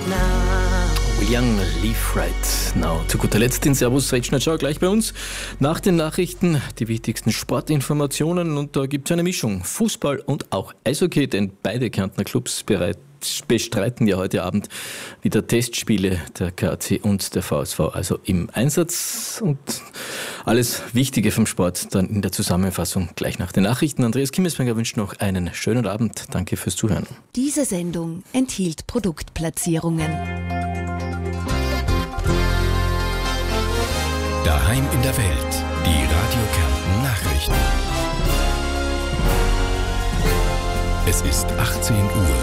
Young, leave right now. Zu guter Letzt in Servus Retschnatschau gleich bei uns. Nach den Nachrichten die wichtigsten Sportinformationen und da gibt es eine Mischung. Fußball und auch Eishockey, denn beide Kärntner Clubs bestreiten ja heute Abend wieder Testspiele, der KAC und der VSV, also im Einsatz. Und alles Wichtige vom Sport dann in der Zusammenfassung gleich nach den Nachrichten. Andreas Kimmesberger wünscht noch einen schönen Abend. Danke fürs Zuhören. Diese Sendung enthielt Produktplatzierungen. Daheim in der Welt, die Radio Kärnten Nachrichten. Es ist 18 Uhr.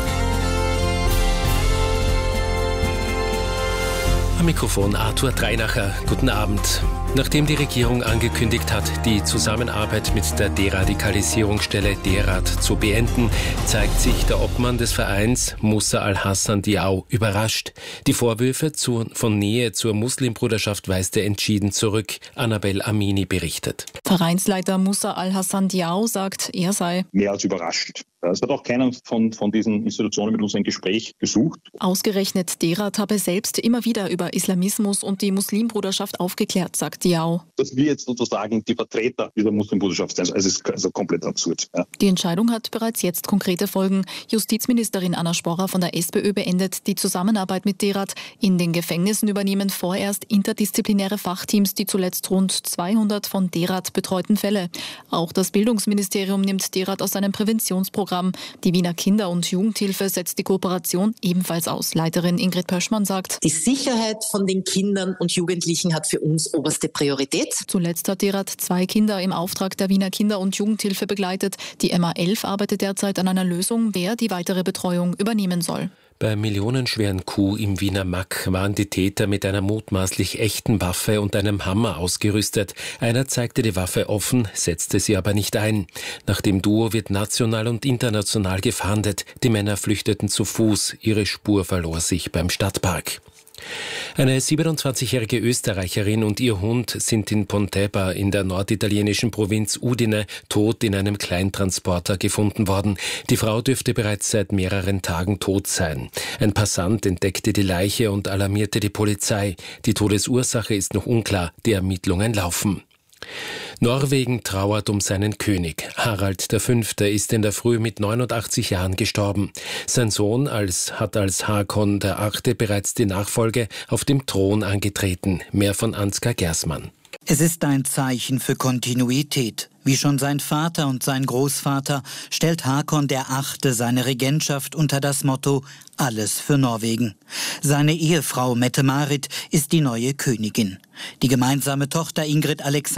Am Mikrofon Arthur Dreinacher. Guten Abend. Nachdem die Regierung angekündigt hat, die Zusammenarbeit mit der Deradikalisierungsstelle DERAD zu beenden, zeigt sich der Obmann des Vereins, Musa Al-Hassan Diaw, überrascht. Die Vorwürfe von Nähe zur Muslimbruderschaft weist er entschieden zurück. Annabel Amini berichtet. Vereinsleiter Musa Al-Hassan Diaw sagt, er sei mehr als überrascht. Es hat auch keiner von diesen Institutionen mit uns ein Gespräch gesucht. Ausgerechnet DERAD habe selbst immer wieder über Islamismus und die Muslimbruderschaft aufgeklärt, sagt Diaw. Dass wir jetzt sozusagen die Vertreter dieser Muslimbruderschaft sind, es ist also komplett absurd. Ja. Die Entscheidung hat bereits jetzt konkrete Folgen. Justizministerin Anna Sporrer von der SPÖ beendet die Zusammenarbeit mit DERAD. In den Gefängnissen übernehmen vorerst interdisziplinäre Fachteams die zuletzt rund 200 von DERAD betreuten Fälle. Auch das Bildungsministerium nimmt DERAD aus seinem Präventionsprogramm. Die Wiener Kinder- und Jugendhilfe setzt die Kooperation ebenfalls aus. Leiterin Ingrid Pöschmann sagt, die Sicherheit von den Kindern und Jugendlichen hat für uns oberste Priorität. Zuletzt hat DERAD 2 Kinder im Auftrag der Wiener Kinder- und Jugendhilfe begleitet. Die MA11 arbeitet derzeit an einer Lösung, wer die weitere Betreuung übernehmen soll. Beim millionenschweren Coup im Wiener Mack waren die Täter mit einer mutmaßlich echten Waffe und einem Hammer ausgerüstet. Einer zeigte die Waffe offen, setzte sie aber nicht ein. Nach dem Duo wird national und international gefahndet. Die Männer flüchteten zu Fuß. Ihre Spur verlor sich beim Stadtpark. Eine 27-jährige Österreicherin und ihr Hund sind in Pontebba in der norditalienischen Provinz Udine tot in einem Kleintransporter gefunden worden. Die Frau dürfte bereits seit mehreren Tagen tot sein. Ein Passant entdeckte die Leiche und alarmierte die Polizei. Die Todesursache ist noch unklar, die Ermittlungen laufen. Norwegen trauert um seinen König. Harald V. ist in der Früh mit 89 Jahren gestorben. Sein Sohn hat als Håkon VIII. Bereits die Nachfolge auf dem Thron angetreten. Mehr von Ansgar Gersmann. Es ist ein Zeichen für Kontinuität. Wie schon sein Vater und sein Großvater stellt Håkon VIII. Seine Regentschaft unter das Motto Alles für Norwegen. Seine Ehefrau Mette-Marit ist die neue Königin. Die gemeinsame Tochter Ingrid Alexander